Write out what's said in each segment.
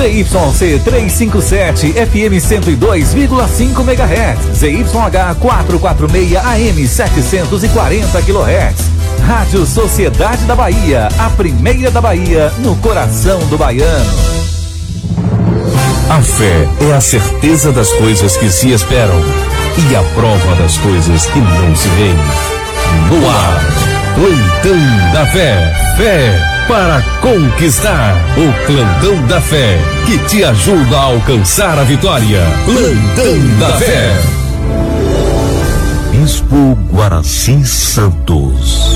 ZYC 357 FM 102,5 MHz, ZYH 446 AM 740 kHz. Rádio Sociedade da Bahia, a primeira da Bahia, no coração do baiano. A fé é a certeza das coisas que se esperam e a prova das coisas que não se veem. No ar, Plantão da Fé. Fé para conquistar. O Plantão da Fé, que te ajuda a alcançar a vitória. Plantão da Fé. Bispo Guaraci Santos.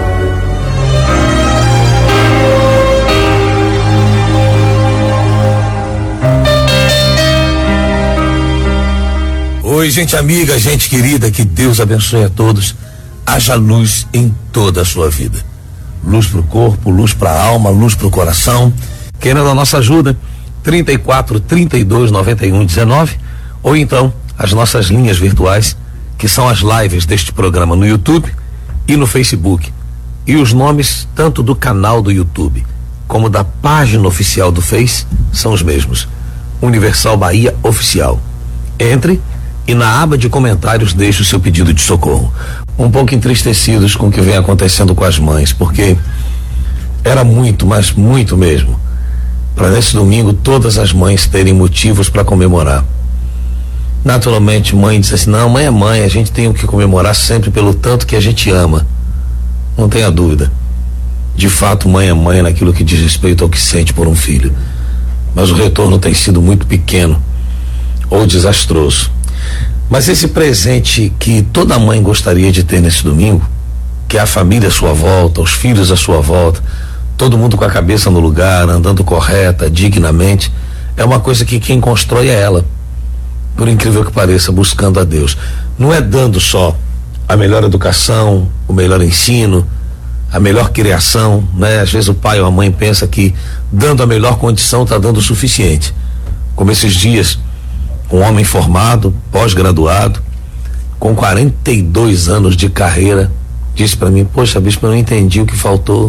Oi, gente amiga, gente querida, que Deus abençoe a todos. Haja luz em toda a sua vida. Luz pro corpo, luz pra alma, luz pro coração. Querendo a nossa ajuda, 34 32 91 19, ou então as nossas linhas virtuais, que são as lives deste programa no YouTube e no Facebook. E os nomes tanto do canal do YouTube como da página oficial do Face são os mesmos: Universal Bahia Oficial. Entre e na aba de comentários deixe o seu pedido de socorro. Um pouco entristecidos com o que vem acontecendo com as mães, porque era muito, mas muito mesmo, para nesse domingo todas as mães terem motivos para comemorar. Naturalmente, mãe disse assim: não, mãe é mãe, a gente tem que comemorar sempre pelo tanto que a gente ama. Não tenha dúvida. De fato, mãe é mãe naquilo que diz respeito ao que sente por um filho. Mas o retorno tem sido muito pequeno ou desastroso. Mas esse presente que toda mãe gostaria de ter nesse domingo, que é a família à sua volta, os filhos à sua volta, todo mundo com a cabeça no lugar, andando correta, dignamente, é uma coisa que quem constrói é ela. Por incrível que pareça, buscando a Deus. Não é dando só a melhor educação, o melhor ensino, a melhor criação, né? Às vezes o pai ou a mãe pensa que dando a melhor condição está dando o suficiente. Como esses dias, um homem formado, pós-graduado, com 42 anos de carreira, disse para mim: poxa, bispo, eu não entendi o que faltou.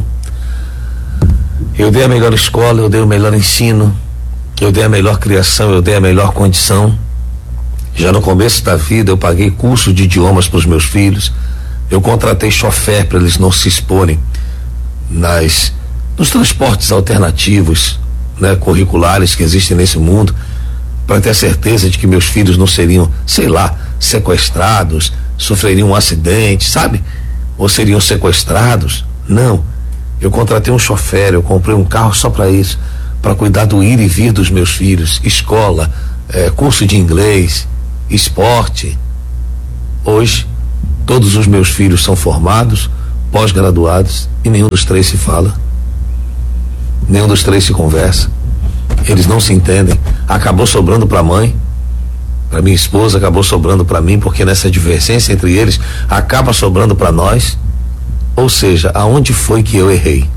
Eu dei a melhor escola, eu dei o melhor ensino, eu dei a melhor criação, eu dei a melhor condição. Já no começo da vida eu paguei curso de idiomas para os meus filhos, eu contratei chofer para eles não se exporem nos transportes alternativos, né, curriculares que existem nesse mundo, para ter a certeza de que meus filhos não seriam, sei lá, sequestrados, sofreriam um acidente, sabe? Ou seriam sequestrados. Não, eu contratei um chofer, eu comprei um carro só para isso, para cuidar do ir e vir dos meus filhos, escola, curso de inglês, esporte. Hoje todos os meus filhos são formados, pós-graduados, e nenhum dos três se fala, nenhum dos três se conversa, eles não se entendem. Acabou sobrando para a mãe, para minha esposa, acabou sobrando para mim, porque nessa divergência entre eles acaba sobrando para nós. Ou seja, aonde foi que eu errei?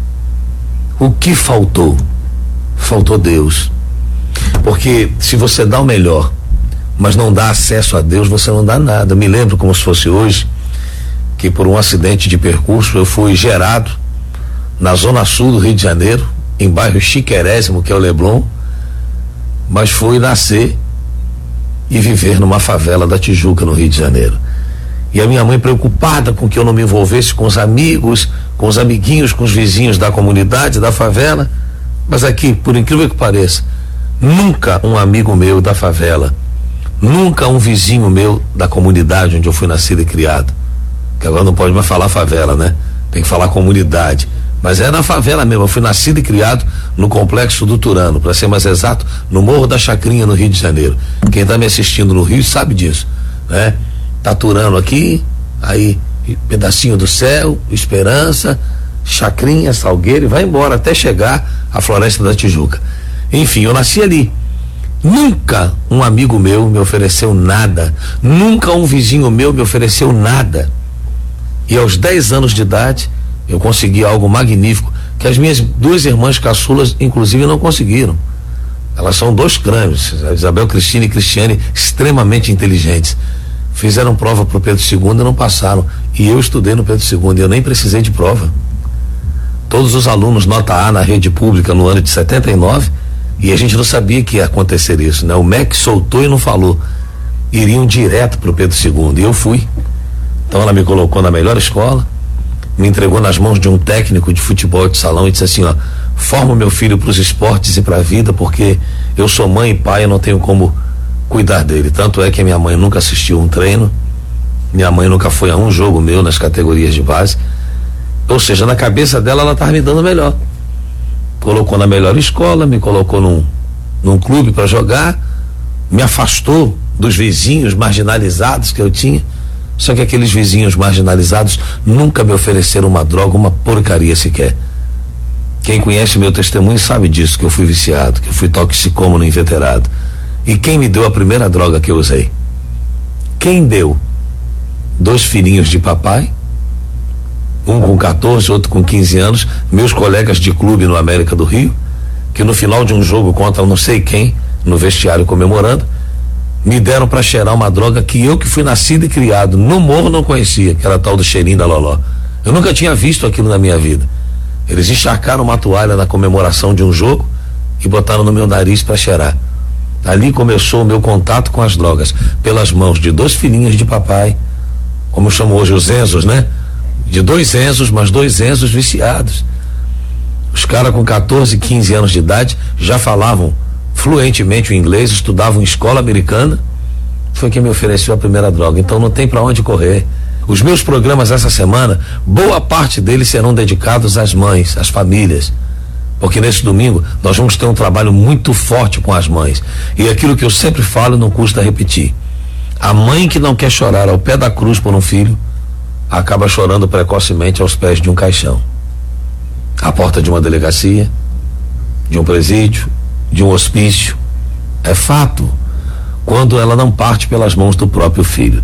O que faltou? Faltou Deus. Porque se você dá o melhor, mas não dá acesso a Deus, você não dá nada. Eu me lembro como se fosse hoje, que por um acidente de percurso eu fui gerado na zona sul do Rio de Janeiro, em bairro chiquerésimo, que é o Leblon, mas fui nascer e viver numa favela da Tijuca, no Rio de Janeiro. E a minha mãe, preocupada com que eu não me envolvesse com os amigos, com os amiguinhos, com os vizinhos da comunidade, da favela. Mas aqui, por incrível que pareça, nunca um amigo meu da favela, nunca um vizinho meu da comunidade onde eu fui nascido e criado, que agora não pode mais falar favela, né? Tem que falar comunidade. Mas é na favela mesmo. Eu fui nascido e criado no Complexo do Turano, para ser mais exato, no Morro da Chacrinha, no Rio de Janeiro. Quem está me assistindo no Rio sabe disso, né? Tá Turano aqui, aí pedacinho do céu, Esperança, Chacrinha, Salgueiro, e vai embora até chegar à Floresta da Tijuca. Enfim, eu nasci ali. Nunca um amigo meu me ofereceu nada, nunca um vizinho meu me ofereceu nada. E aos 10 anos de idade eu consegui algo magnífico que as minhas duas irmãs caçulas inclusive não conseguiram. Elas são dois crânios, a Isabel Cristina e Cristiane, extremamente inteligentes. Fizeram prova para o Pedro II e não passaram. E eu estudei no Pedro II e eu nem precisei de prova. Todos os alunos nota A na rede pública no ano de 79 E a gente não sabia que ia acontecer isso, né? O MEC soltou e não falou. Iriam direto pro Pedro II, e eu fui. Então ela me colocou na melhor escola, me entregou nas mãos de um técnico de futebol de salão e disse assim, ó, forma o meu filho para os esportes e para a vida, porque eu sou mãe e pai, eu não tenho como cuidar dele. Tanto é que a minha mãe nunca assistiu um treino, minha mãe nunca foi a um jogo meu nas categorias de base. Ou seja, na cabeça dela ela estava me dando melhor. Colocou na melhor escola, me colocou num clube para jogar, me afastou dos vizinhos marginalizados que eu tinha. Só que aqueles vizinhos marginalizados nunca me ofereceram uma droga, uma porcaria sequer. Quem conhece meu testemunho sabe disso, que eu fui viciado, que eu fui toxicômano inveterado. E quem me deu a primeira droga que eu usei? Quem deu? 2 filhinhos de papai, um com 14, outro com 15 anos, meus colegas de clube no América do Rio, que no final de um jogo contra não sei quem, no vestiário comemorando, me deram para cheirar uma droga que eu, que fui nascido e criado no morro, não conhecia, que era a tal do cheirinho da Loló. Eu nunca tinha visto aquilo na minha vida. Eles encharcaram uma toalha na comemoração de um jogo e botaram no meu nariz para cheirar. Ali começou o meu contato com as drogas, pelas mãos de 2 filhinhos de papai, como chamam hoje os Enzos, né? De 2 Enzos, mas 2 Enzos viciados. Os caras com 14, 15 anos de idade já falavam fluentemente o inglês, estudavam em escola americana. Foi quem me ofereceu a primeira droga. Então não tem para onde correr. Os meus programas essa semana, boa parte deles serão dedicados às mães, às famílias, porque nesse domingo nós vamos ter um trabalho muito forte com as mães. E aquilo que eu sempre falo não custa repetir: a mãe que não quer chorar ao pé da cruz por um filho acaba chorando precocemente aos pés de um caixão, à porta de uma delegacia, de um presídio, de um hospício. É fato, quando ela não parte pelas mãos do próprio filho.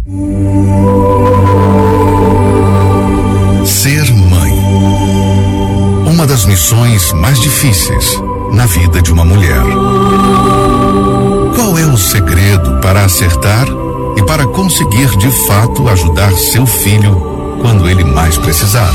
Ser mãe, uma das missões mais difíceis na vida de uma mulher. Qual é o segredo para acertar e para conseguir de fato ajudar seu filho quando ele mais precisar?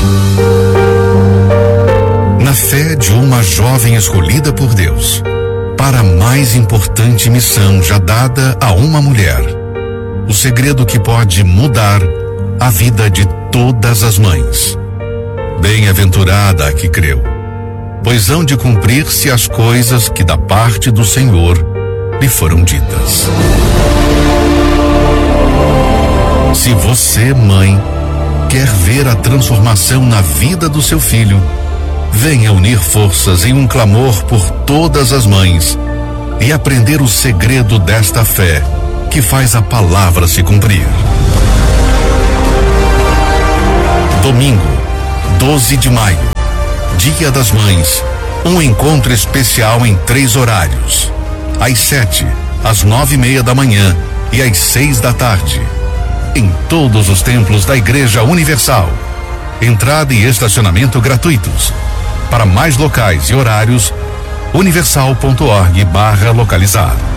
Na fé de uma jovem escolhida por Deus para a mais importante missão já dada a uma mulher, o segredo que pode mudar a vida de todas as mães. Bem-aventurada a que creu, pois hão de cumprir-se as coisas que da parte do Senhor lhe foram ditas. Se você, mãe, quer ver a transformação na vida do seu filho, venha unir forças em um clamor por todas as mães e aprender o segredo desta fé que faz a palavra se cumprir. Domingo, 12 de maio, Dia das Mães, um encontro especial em 3 horários: às 7, às 9:30 da manhã e às 6 da tarde, em todos os templos da Igreja Universal. Entrada e estacionamento gratuitos. Para mais locais e horários, universal.org/localizar.